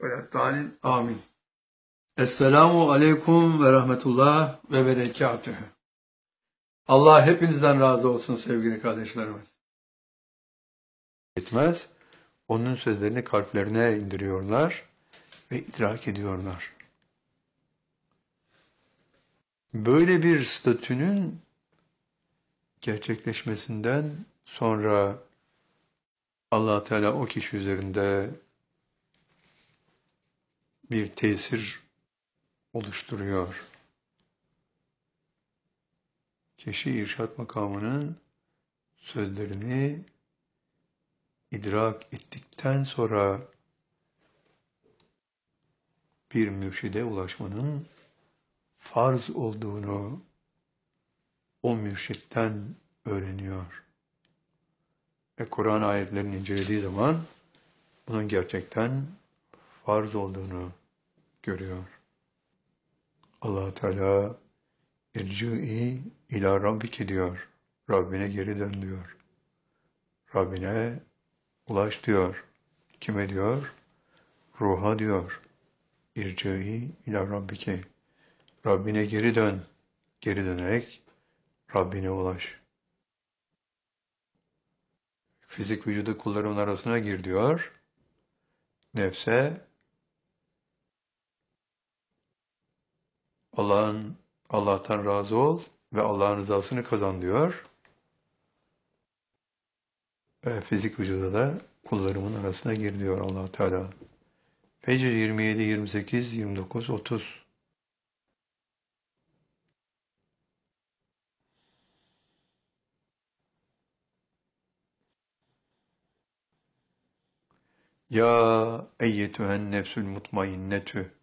Veladdallin. Amin. Esselamu aleyküm ve rahmetullah ve berekatühü. Allah hepinizden razı olsun sevgili kardeşlerimiz. Etmez. Onun sözlerini kalplerine indiriyorlar ve idrak ediyorlar. Böyle bir statünün gerçekleşmesinden sonra Allah Teala o kişi üzerinde bir tesir oluşturuyor. Kişi irşad makamının sözlerini idrak ettikten sonra bir mürşide ulaşmanın farz olduğunu o mürşitten öğreniyor. Ve Kur'an ayetlerini incelediği zaman bunun gerçekten farz olduğunu görüyor. Allah Teala irci'i ila rabbike diyor. Rabbine geri dön diyor. Rabbine ulaş diyor. Kime diyor? Ruha diyor. İrci'i ila rabbike. Rabbine geri dön. Geri dönerek Rabbine ulaş. Fizik vücudu kulların arasına gir diyor. Nefse Allah'tan razı ol ve Allah'ın rızasını kazan diyor. Ve fizik vücuda da kullarımın arasına gir diyor Allah Teala. Fecr 27, 28, 29, 30. Ya eyyetühen nefsül mutmainnetü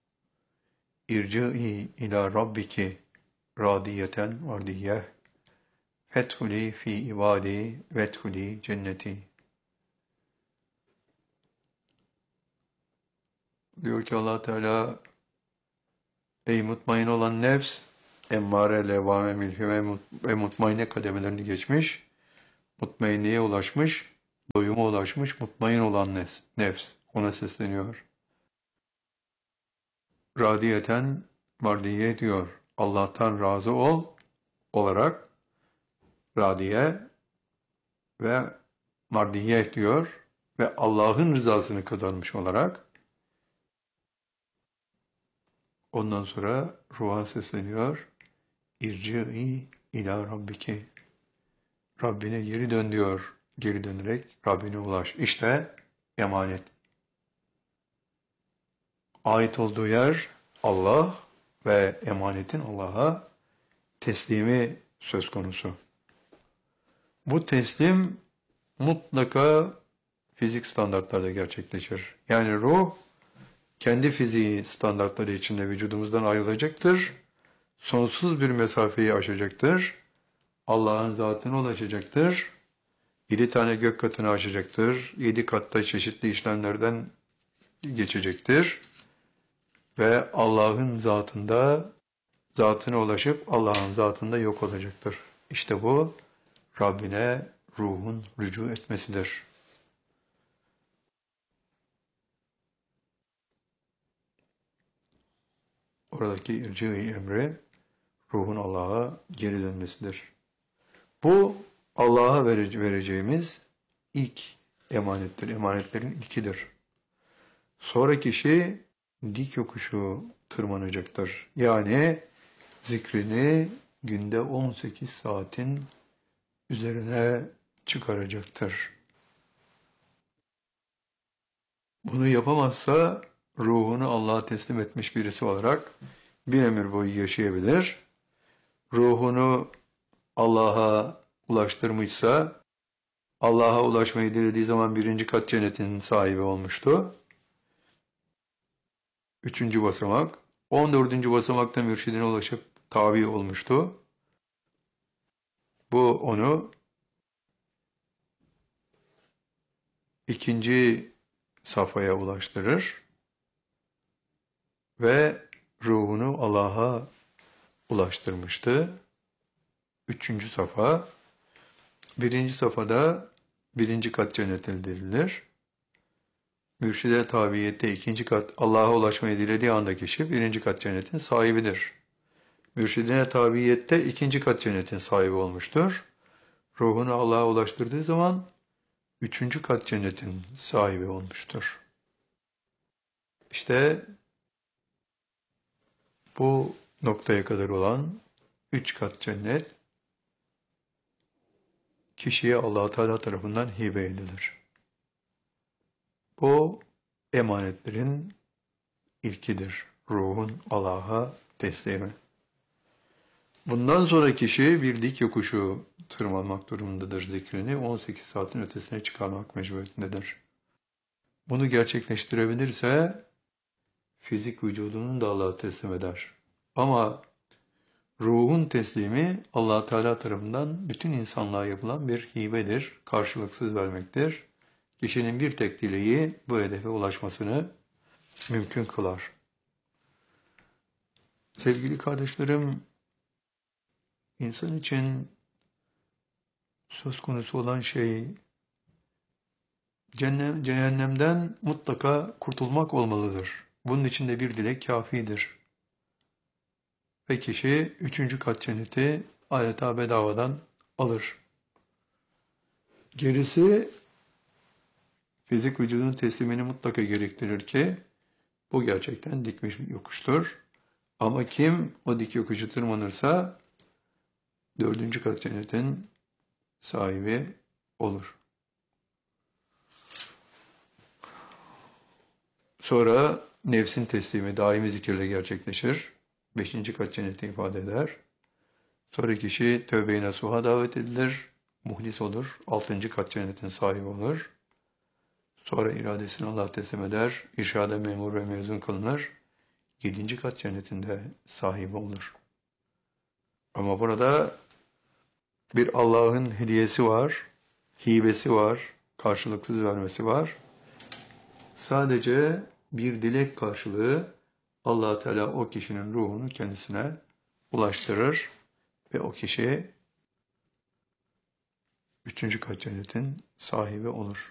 irci'i ila rabbiki radiyeten mardiyeh fethuli fi ibadi vethuli cenneti. Diyor ki Allah Teala, ey mutmain olan nefs, emmare, levvame, mülhime ve mutmainne kademelerini geçmiş, mutmainliğe ulaşmış, doyuma ulaşmış, mutmain olan nefs, ona sesleniyor. Radiyeten mardiye diyor, Allah'tan razı ol olarak, radiye ve mardiye diyor ve Allah'ın rızasını kazanmış olarak, ondan sonra ruha sesleniyor. İrci'i ila rabbiki. Rabbine geri dön diyor. Geri dönerek Rabbine ulaş. İşte emanet. Ait olduğu yer Allah ve emanetin Allah'a teslimi söz konusu. Bu teslim mutlaka fizik standartlarda gerçekleşir. Yani ruh kendi fiziği standartları içinde vücudumuzdan ayrılacaktır. Sonsuz bir mesafeyi aşacaktır. Allah'ın zatına ulaşacaktır. 7 tane gök katını aşacaktır. 7 katta çeşitli işlemlerden geçecektir. Ve Allah'ın zatına ulaşıp Allah'ın zatında yok olacaktır. İşte bu Rabbine ruhun rücu etmesidir. Oradaki irci-i emri ruhun Allah'a geri dönmesidir. Bu Allah'a vereceğimiz ilk emanettir. Emanetlerin ilkidir. Sonra kişi dik yokuşu tırmanacaktır. Yani zikrini günde 18 saatin üzerine çıkaracaktır. Bunu yapamazsa ruhunu Allah'a teslim etmiş birisi olarak bir ömür boyu yaşayabilir. Ruhunu Allah'a ulaştırmışsa, Allah'a ulaşmayı dilediği zaman 1. kat cennetinin sahibi olmuştu. 3. basamak. 14. basamakta mürşidine ulaşıp tabi olmuştu. Bu onu 2. safhaya ulaştırır ve ruhunu Allah'a ulaştırmıştı. 3. safa. 1. safhada 1. kat cennet elde edilir. Mürşide tabiyette ikinci kat Allah'a ulaşmayı dilediği anda kişi birinci kat cennetin sahibidir. Mürşidine tabiyette ikinci kat cennetin sahibi olmuştur. Ruhunu Allah'a ulaştırdığı zaman üçüncü kat cennetin sahibi olmuştur. İşte bu noktaya kadar olan üç kat cennet kişiye Allah Teala tarafından hibe edilir. Bu emanetlerin ilkidir. Ruhun Allah'a teslimi. Bundan sonra kişi bir dik yokuşu tırmanmak durumundadır zikrini 18 saatin ötesine çıkarmak mecburiyetindedir. Bunu gerçekleştirebilirse fizik vücudunu da Allah'a teslim eder. Ama ruhun teslimi Allah Teala tarafından bütün insanlığa yapılan bir hibedir, karşılıksız vermektir. Kişinin bir tek dileği bu hedefe ulaşmasını mümkün kılar. Sevgili kardeşlerim, insan için söz konusu olan şey cehennemden mutlaka kurtulmak olmalıdır. Bunun için de bir dilek kafidir. Ve kişi üçüncü kat cenneti adeta bedavadan alır. Gerisi fizik vücudun teslimini mutlaka gerektirir ki bu gerçekten dikmiş bir yokuştur. Ama kim o dik yokuşu tırmanırsa dördüncü kat cennetin sahibi olur. Sonra nefsin teslimi daimi zikirle gerçekleşir. Beşinci kat cenneti ifade eder. Sonra kişi tövbe-i nasuha davet edilir. Muhlis olur. Altıncı kat cennetin sahibi olur. Sonra iradesini Allah'a teslim eder. İrşada memur ve mezun kılınır. Yedinci kat cennetinde sahibi olur. Ama burada bir Allah'ın hediyesi var, hibesi var, karşılıksız vermesi var. Sadece bir dilek karşılığı Allah Teala o kişinin ruhunu kendisine ulaştırır ve o kişi üçüncü kat cennetin sahibi olur.